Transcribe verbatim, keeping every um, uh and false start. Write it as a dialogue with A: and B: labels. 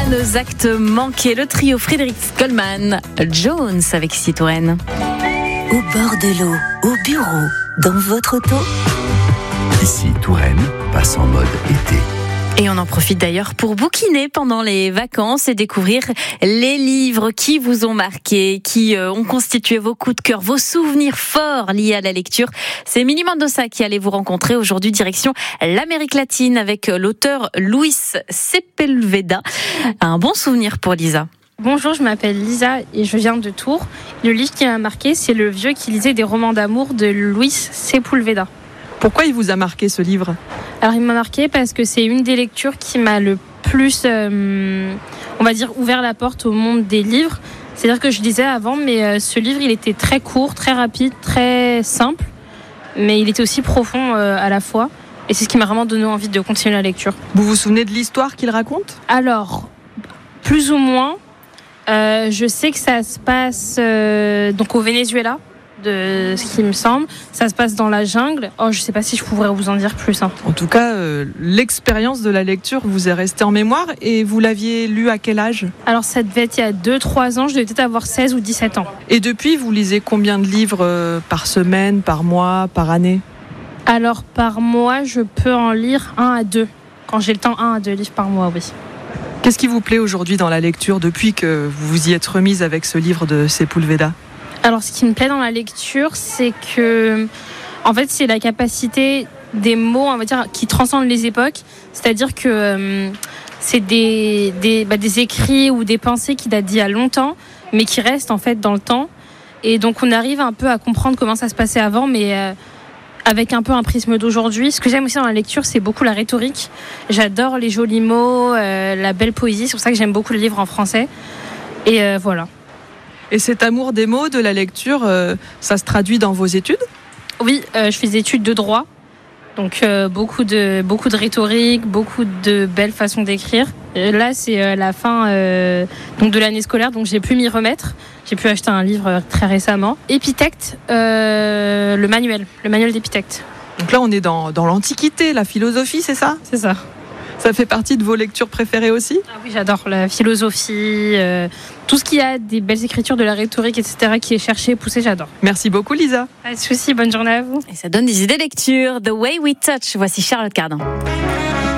A: Nos actes manqués, le trio Frédéric Goldman, Jones avec Citroën.
B: Au bord de l'eau, au bureau, dans votre auto.
C: Ici, Touraine passe en mode été.
A: Et on en profite d'ailleurs pour bouquiner pendant les vacances et découvrir les livres qui vous ont marqué, qui ont constitué vos coups de cœur, vos souvenirs forts liés à la lecture. C'est Mini Mendoza qui allait vous rencontrer aujourd'hui, direction l'Amérique latine avec l'auteur Luis Sepulveda. Un bon souvenir pour Lisa.
D: Bonjour, je m'appelle Lisa et je viens de Tours. Le livre qui m'a marqué, c'est Le vieux qui lisait des romans d'amour de Luis Sepulveda.
E: Pourquoi il vous a marqué ce livre ?
D: Alors il m'a marqué parce que c'est une des lectures qui m'a le plus, euh, on va dire, ouvert la porte au monde des livres. C'est-à-dire que je lisais avant, mais euh, ce livre, il était très court, très rapide, très simple, mais il était aussi profond euh, à la fois. Et c'est ce qui m'a vraiment donné envie de continuer la lecture.
E: Vous vous souvenez de l'histoire qu'il raconte ?
D: Alors, plus ou moins, euh, je sais que ça se passe euh, donc au Venezuela. De ce qui me semble, ça se passe dans la jungle. Oh, je sais pas si je pourrais vous en dire plus. Hein.
E: En tout cas, euh, l'expérience de la lecture vous est restée en mémoire et vous l'aviez lu à quel âge ?
D: Alors ça devait être il y a deux trois ans, je devais peut-être avoir seize ou dix-sept ans.
E: Et depuis, vous lisez combien de livres euh, par semaine, par mois, par année ?
D: Alors par mois, je peux en lire un à deux. Quand j'ai le temps, un à deux livres par mois, oui.
E: Qu'est-ce qui vous plaît aujourd'hui dans la lecture depuis que vous vous y êtes remise avec ce livre de Sepulveda ?
D: Alors, ce qui me plaît dans la lecture, c'est que, en fait, c'est la capacité des mots, on va dire, qui transcendent les époques. C'est-à-dire que euh, c'est des, des, bah, des écrits ou des pensées qui datent d'il y a longtemps, mais qui restent, en fait, dans le temps. Et donc, on arrive un peu à comprendre comment ça se passait avant, mais euh, avec un peu un prisme d'aujourd'hui. Ce que j'aime aussi dans la lecture, c'est beaucoup la rhétorique. J'adore les jolis mots, euh, la belle poésie. C'est pour ça que j'aime beaucoup le livre en français. Et euh, voilà.
E: Et cet amour des mots, de la lecture, euh, ça se traduit dans vos études ?
D: Oui, euh, je fais des études de droit. Donc euh, beaucoup de, beaucoup de rhétorique, beaucoup de belles façons d'écrire. Et là, c'est euh, la fin euh, donc de l'année scolaire, donc j'ai pu m'y remettre. J'ai pu acheter un livre euh, très récemment. Épithète, euh, le manuel, le manuel d'Épithète.
E: Donc là, on est dans, dans l'Antiquité, la philosophie, c'est ça ?
D: C'est ça.
E: Ça fait partie de vos lectures préférées aussi ?
D: Ah oui, j'adore la philosophie, euh, tout ce qui a des belles écritures, de la rhétorique, et cetera, qui est cherché, poussé, j'adore.
E: Merci beaucoup, Lisa.
D: Pas de soucis, bonne journée à vous.
A: Et ça donne des idées de lecture. The Way We Touch, voici Charlotte Cardin.